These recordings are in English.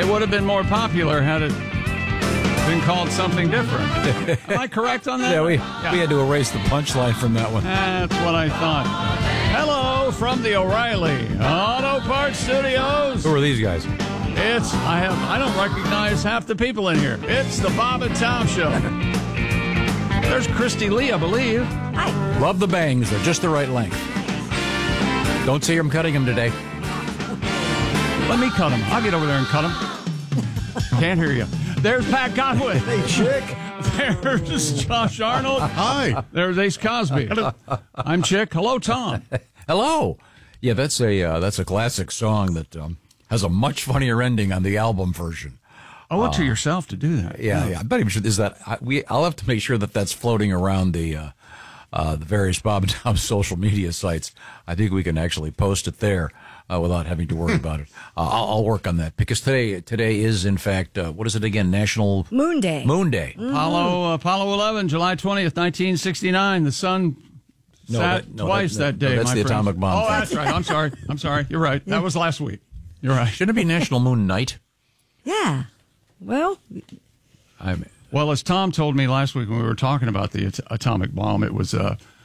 It would have been more popular had it been called something different. Am I correct on that? Yeah, we had to erase the punchline from that one. That's what I thought. Hello from the O'Reilly Auto Parts Studios. Who are these guys? I don't recognize half the people in here. It's the Bob and Tom Show. There's Christy Lee, I believe. Hi. Love the bangs. They're just the right length. Don't say I'm cutting them today. Let me cut them. I'll get over there and cut them. Can't hear you. There's Pat Godwin. Hey, Chick. There's Josh Arnold. Hi. There's Ace Cosby. I'm Chick. Hello, Tom. Hello. Yeah, that's a classic song that has a much funnier ending on the album version. I owe it to yourself to do that. Yeah. I'm not even sure. I'll have to make sure that that's floating around the various Bob and Tom social media sites. I think we can actually post it there without having to worry about it. I'll work on that because today is in fact what is it again? National Moon Day. Moon Day. Apollo 11, July 20th, 1969. The sun sat twice that day. That's my the friends. atomic bomb. Oh, that's right. I'm sorry. You're right. That was last week. You're right. Shouldn't it be National Moon Night? Yeah. Well, Well, as Tom told me last week when we were talking about the atomic bomb, it was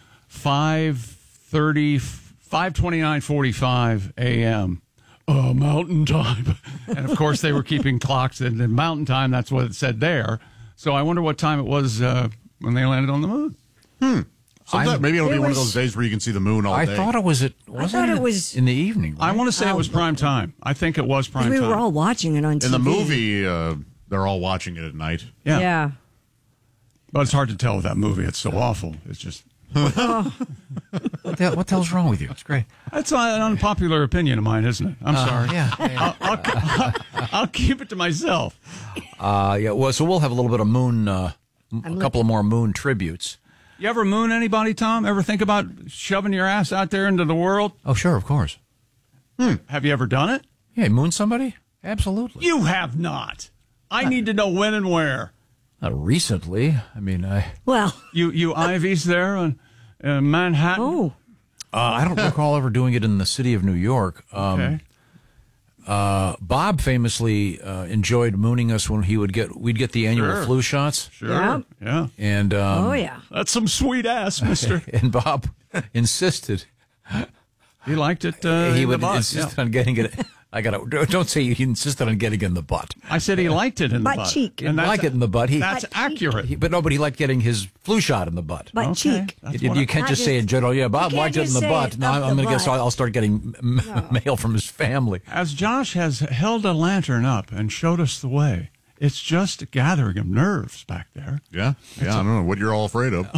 5:29:45 a.m. Mountain Time, and of course they were keeping clocks and in Mountain Time. That's what it said there. So I wonder what time it was when they landed on the moon. Maybe it'll be one of those days where you can see the moon all day. I thought it was in the evening. Right? I want to say it was prime time. I think it was prime we time. were all watching it on TV. In the movie, they're all watching it at night. Yeah. But it's hard to tell with that movie. It's so awful. It's just... What the hell's wrong with you? It's great. That's an unpopular opinion of mine, isn't it? I'm sorry. Yeah. I'll keep it to myself. Well, so we'll have a little bit of moon, a couple of more moon tributes. You ever moon anybody, Tom? Ever think about shoving your ass out there into the world? Oh, sure, of course. Have you ever done it? Yeah, moon somebody? Absolutely. You have not. I need to know when and where. Not recently. I mean, You Ivies there on Manhattan? Oh. I don't recall ever doing it in the city of New York. Okay. Bob famously enjoyed mooning us when we'd get the annual flu shots. Sure. Yep. Yeah. And Oh, yeah. That's some sweet ass, mister. and Bob insisted He liked it he in would the butt. insist on getting it. Don't say he insisted on getting it in the butt. I said he liked it in the Butt butt. cheek. He didn't like it in the butt. That's Butt cheek. accurate. But he liked getting his flu shot in the butt. Butt cheek. You can't just say in general, yeah, Bob You liked it can't in the just butt. say No, up I'm the going to guess butt. I'll start getting mail from his family. As Josh has held a lantern up and showed us the way, it's just a gathering of nerves back there. Yeah. I don't know what you're all afraid of.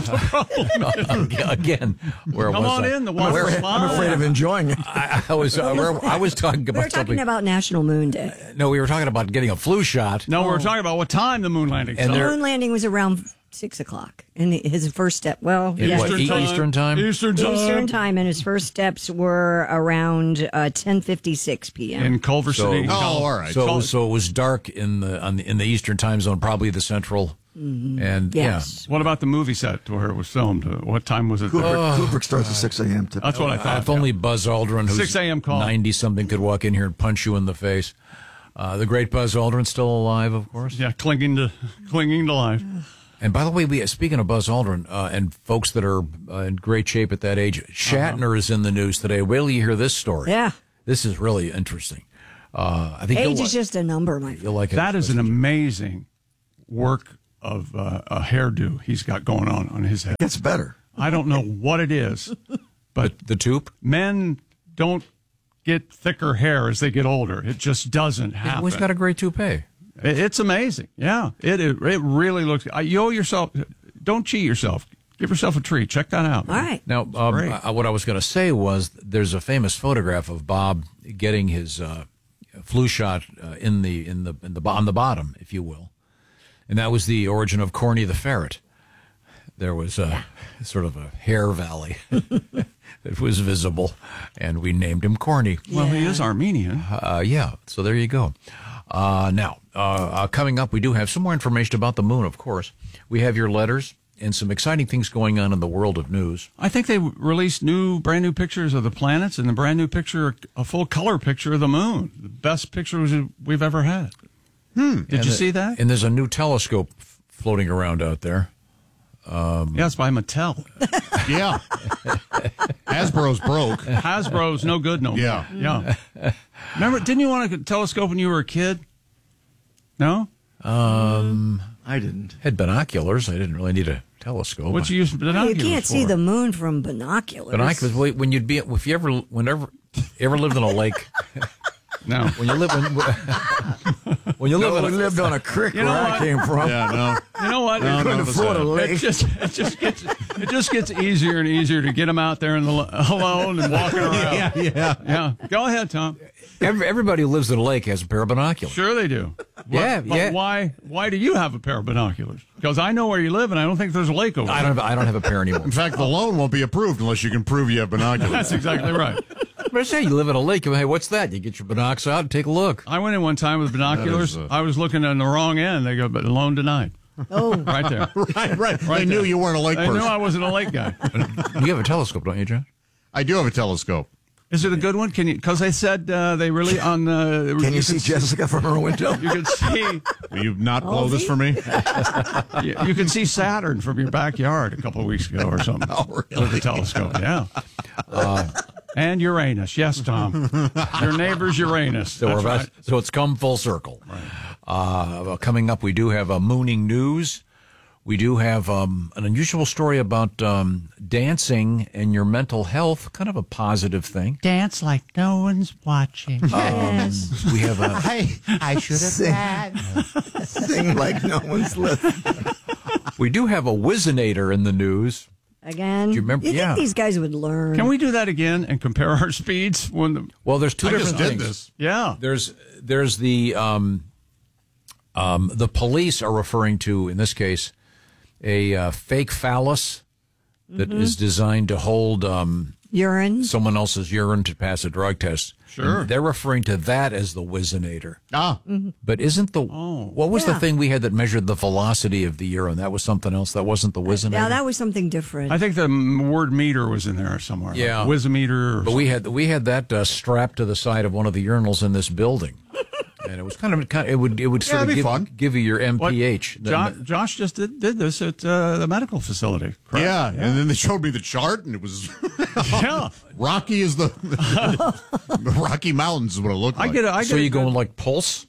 Again, where Come was on I? in. The water's fine. I'm afraid of enjoying it. I was talking We about were talking something. about National Moon Day. No, we were talking about getting a flu shot. No, we're talking about what time the moon landing. And The there- moon landing was around 6 o'clock. And his first step, In what, Eastern time? Eastern time. Eastern time, and his first steps were around 10:56 p.m. In Culver City. all right. So it was dark in the Eastern time zone, probably the Central. And Yes. What about the movie set where it was filmed? What time was it? Kubrick starts at 6 a.m. typically. That's what I thought. if only Buzz Aldrin, who's 6 a.m. call. 90-something, could walk in here and punch you in the face. The great Buzz Aldrin, still alive, of course. Yeah, clinging to life. And by the way, speaking of Buzz Aldrin and folks that are in great shape at that age, Shatner is in the news today. Wait till you hear this story. Yeah. This is really interesting. I think Age is just a number, my friend. you'll like it. That is an amazing work of a hairdo he's got going on his head. Gets better. I don't know what it is, but the tube. men don't get thicker hair as they get older. It just doesn't happen. He's got a great toupee. It's amazing. Yeah, it really looks. You owe yourself. Don't cheat yourself. Give yourself a treat. Check that out. All right. Now, what I was going to say was there's a famous photograph of Bob getting his flu shot on the bottom, if you will, and that was the origin of Corny the ferret. There was sort of a hair valley that was visible, and we named him Corny. Well, he is Armenian. Yeah, so there you go. Now, coming up, we do have some more information about the moon, of course. We have your letters, and some exciting things going on in the world of news. I think they released brand new pictures of the planets and a brand new picture, a full color picture of the moon. The best pictures we've ever had. Did you see that? And there's a new telescope floating around out there. Yeah, it's by Mattel. Yeah. Hasbro's broke. Hasbro's no good no more. Yeah. Remember, didn't you want a telescope when you were a kid? No? I didn't. Had binoculars. I didn't really need a telescope. What you use binoculars You can't for? see the moon from binoculars. Binoculars. When you'd be, if you whenever you ever lived in a lake, No. when you live in, when you live We in, lived on a creek You where know I what? came from. Yeah, no. You know what? No, Couldn't no, afford a lake. It just gets easier and easier to get them out there alone and walking around. Yeah. Go ahead, Tom. everybody who lives in a lake has a pair of binoculars. Sure they do. Yeah, But yeah. why do you have a pair of binoculars? Because I know where you live, and I don't think there's a lake over I there. don't have a pair anymore. In fact, the loan won't be approved unless you can prove you have binoculars. That's exactly right. But I say you live in a lake. Hey, what's that? You get your binocs out and take a look. I went in one time with binoculars. That is, I was looking on the wrong end. They go, but loan denied. Oh, Right there. Right. They knew there. you weren't a lake They person. knew I wasn't a lake guy. You have a telescope, don't you, John? I do have a telescope. Is it a good one? Can you? Because they said they really on. Can you see Jessica from her window? You can see. Will you not blow this for me? You can see Saturn from your backyard a couple of weeks ago or something. With the telescope, yeah. And Uranus, yes, Tom. Your neighbor's Uranus. So, That's right. so it's come full circle. Coming up, we do have mooning news. We do have an unusual story about dancing and your mental health, kind of a positive thing. Dance like no one's watching. yes. We have a I should have Sing like no one's listening. we do have a Whizzinator in the news. Again. Do you remember- think yeah. these guys would learn? Can we do that again and compare our speeds? Well, there's two I different just did things. this. Yeah. There's the police are referring to, in this case, a fake phallus that is designed to hold Urine? someone else's urine to pass a drug test. Sure. And they're referring to that as the Whizzinator. Ah, But isn't what was the Yeah. thing we had that measured the velocity of the urine? That was something else. That wasn't the Whizzinator. Yeah, that was something different. I think the word meter was in there somewhere. Yeah. Like Whizzometer. But we had that strapped to the side of one of the urinals in this building, and it was kind of it would sort that'd of be fun. give you your MPH. Josh just did this at the medical facility. Correct? yeah. And then they showed me the chart, and it was Yeah. rocky as the Rocky Mountains is what it looked like. So you going like pulse?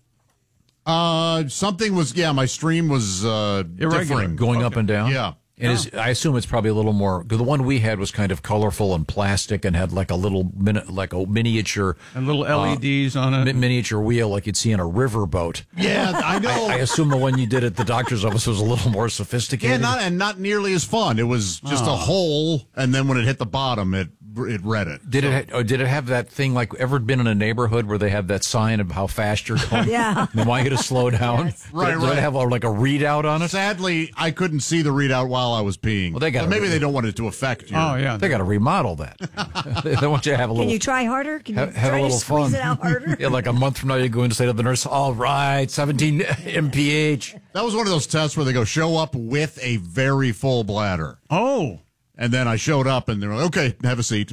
Something was, my stream was differing. Going up and down? Yeah. And I assume it's probably a little more. The one we had was kind of colorful and plastic and had like a little miniature And little LEDs on it. miniature wheel like you'd see in a riverboat. Yeah, I know. I assume the one you did at the doctor's office was a little more sophisticated. not nearly as fun. It was just a hole, and then when it hit the bottom, it read it. Did it have that thing like ever been in a neighborhood where they have that sign of how fast you're going? Yeah. They want you to slow down. Yes. Right, Did right. it have like a readout on it? Sadly, I couldn't see the readout while I was peeing. Well, they got But maybe they don't want it to affect you. Oh, yeah. They got to remodel that. They want you to have a Can little. you try harder? Can you have try a to little squeeze fun. it out harder? Yeah, like a month from now, you go in to say to the nurse, "All right, 17 mph." That was one of those tests where they go, show up with a very full bladder. Oh. And then I showed up, and they're like, okay, have a seat.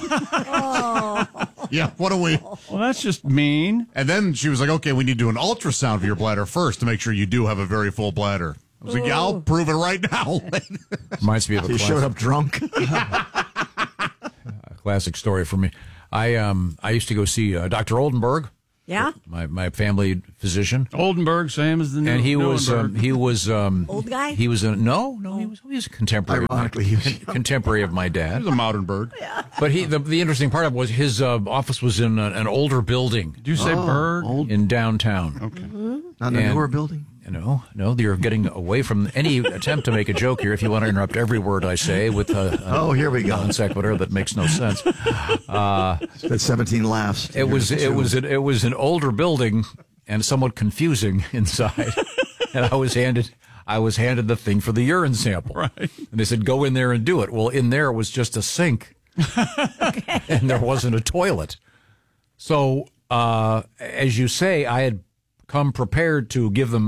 Yeah, what do we? Well, that's just mean. And then she was like, okay, we need to do an ultrasound of your bladder first to make sure you do have a very full bladder. I was like, yeah, I'll prove it right now. Reminds me of He showed up drunk. classic story for me. I used to go see Dr. Oldenburg, Yeah? my family physician. Oldenburg, same as the new And he was Nuremberg. Old guy? He was he was a contemporary. Ironically, he was- contemporary of my dad. It was a modern bird. But the interesting part of it was his office was in an older building Did you say Berg? in downtown. Okay. Not in a And- newer building. No, you're getting away from any attempt to make a joke here. If you want to interrupt every word I say with a Here we go. non sequitur that makes no sense. That 17 laughs. It was an older building and somewhat confusing inside. And I was handed the thing for the urine sample. Right. And they said, go in there and do it. Well, in there was just a sink. And there wasn't a toilet. So, as you say, I had come prepared to give them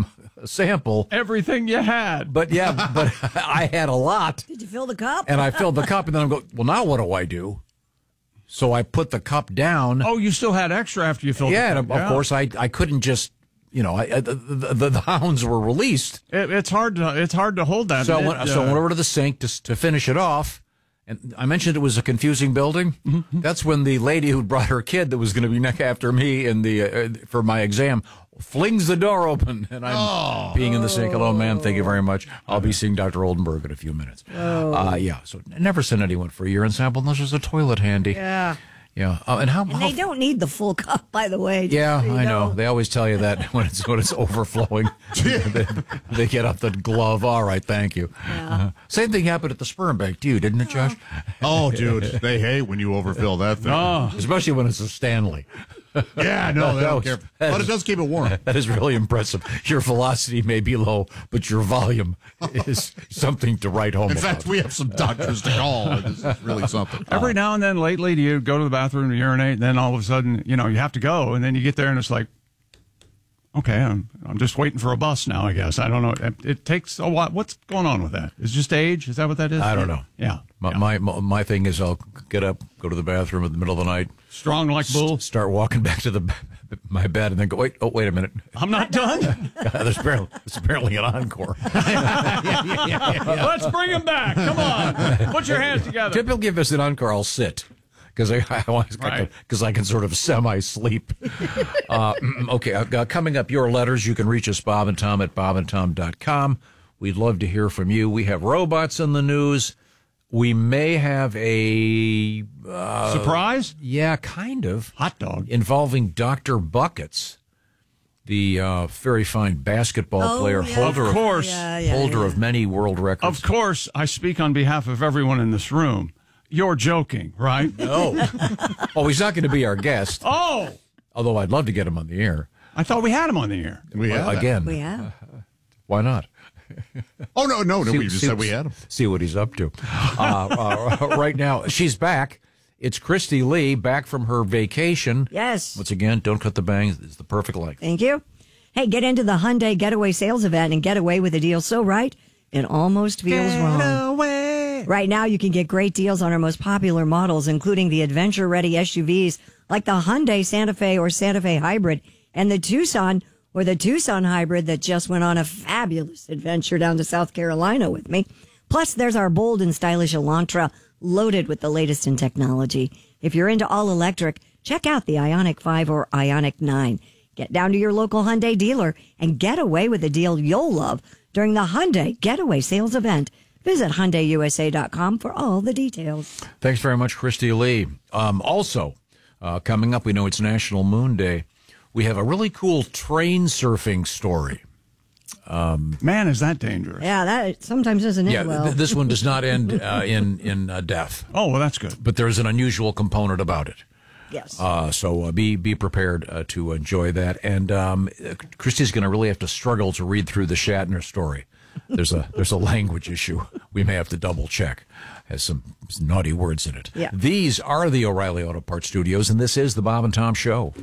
sample. Everything you had. But I had a lot. Did you fill the cup? And I filled the cup, and then I'm going, well, now what do I do? So I put the cup down. Oh, you still had extra after you filled the cup. And of course, I couldn't just, the hounds were released. It's hard to hold that. So I went over to the sink to finish it off. And I mentioned it was a confusing building. Mm-hmm. That's when the lady who brought her kid that was going to be next after me for my exam flings the door open, and I'm peeing in the sink. Hello, ma'am. Thank you very much. I'll be seeing Dr. Oldenburg in a few minutes. So never send anyone for a urine sample unless there's a toilet handy. Yeah. Yeah, and they don't need the full cup, by the way. Yeah, I know. They always tell you that when it's overflowing. they get up the glove. All right, thank you. Yeah. Same thing happened at the sperm bank to you, didn't it, Josh? Oh, dude, they hate when you overfill that thing. Especially when it's a Stanley. Yeah, no, they don't care. But it does keep it warm. That is really impressive. Your velocity may be low, but your volume is something to write home In about. fact, we have some doctors to call. This is really something. Every now and then, lately, do you go to the bathroom to urinate, and then all of a sudden, you have to go, and then you get there, and it's like, okay, I'm just waiting for a bus now, I guess. I don't know. It takes a while. What's going on with that? Is it just age? Is that what that is? I don't know. Yeah. My thing is I'll get up, go to the bathroom in the middle of the night. Strong like bull. Start walking back to my bed and then go, wait a minute. I'm not done. There's apparently an encore. Let's bring him back. Come on. Put your hands together. Typically, if it's an encore, I'll sit. Because I can sort of semi-sleep. Okay, coming up, your letters. You can reach us, Bob and Tom, at bobandtom.com. We'd love to hear from you. We have robots in the news. We may have a... surprise? Yeah, kind of. Hot dog. Involving Dr. Buckets, the very fine basketball player, holder of many world records. Of course, I speak on behalf of everyone in this room. You're joking, right? No. Oh, he's not going to be our guest. Oh! Although I'd love to get him on the air. I thought we had him on the air. We have. Again. We have. Why not? Oh, no. We just said we had him. See what he's up to. Right now, she's back. It's Christy Lee, back from her vacation. Yes. Once again, don't cut the bangs. It's the perfect length. Thank you. Hey, get into the Hyundai Getaway sales event and get away with a deal so right, it almost feels wrong. Right now, you can get great deals on our most popular models, including the adventure-ready SUVs like the Hyundai Santa Fe or Santa Fe Hybrid and the Tucson or the Tucson Hybrid that just went on a fabulous adventure down to South Carolina with me. Plus, there's our bold and stylish Elantra loaded with the latest in technology. If you're into all-electric, check out the Ioniq 5 or Ioniq 9. Get down to your local Hyundai dealer and get away with a deal you'll love during the Hyundai Getaway sales event. Visit HyundaiUSA.com for all the details. Thanks very much, Christy Lee. Also, coming up, we know it's National Moon Day. We have a really cool train surfing story. Man, is that dangerous? Yeah, that sometimes doesn't end well. This one does not end in death. Oh, well, that's good. But there's an unusual component about it. Yes. So be prepared to enjoy that. And Christy's going to really have to struggle to read through the Shatner story. There's a language issue. We may have to double check. Has some naughty words in it. Yeah. These are the O'Reilly Auto Parts Studios, and this is the Bob and Tom Show.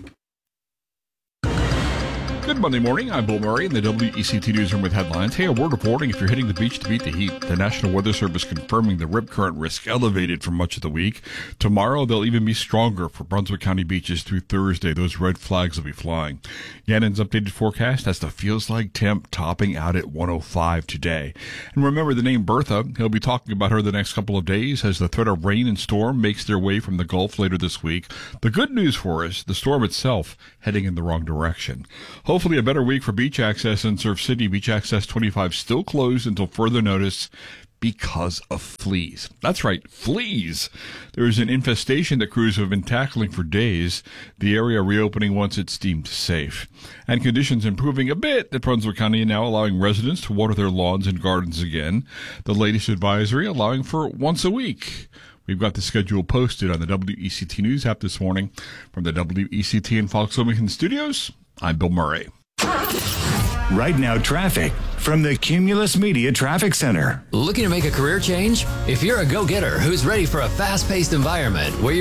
Good Monday morning. I'm Bill Murray in the WECT Newsroom with headlines. Hey, a word of warning if you're hitting the beach to beat the heat. The National Weather Service confirming the rip current risk elevated for much of the week. Tomorrow, they'll even be stronger for Brunswick County beaches through Thursday. Those red flags will be flying. Yannon's updated forecast has the feels like temp topping out at 105 today. And remember the name Bertha. He'll be talking about her the next couple of days as the threat of rain and storm makes their way from the Gulf later this week. The good news for us, the storm itself heading in the wrong direction. Hopefully a better week for beach access in Surf City. Beach access 25 still closed until further notice because of fleas. That's right, fleas. There is an infestation that crews have been tackling for days. The area reopening once it's deemed safe. And conditions improving a bit at Brunswick County, now allowing residents to water their lawns and gardens again. The latest advisory allowing for once a week. We've got the schedule posted on the WECT News app this morning. From the WECT and Fox Wilmington studios, I'm Bill Murray. Right now, traffic from the Cumulus Media Traffic Center. Looking to make a career change? If you're a go-getter who's ready for a fast-paced environment where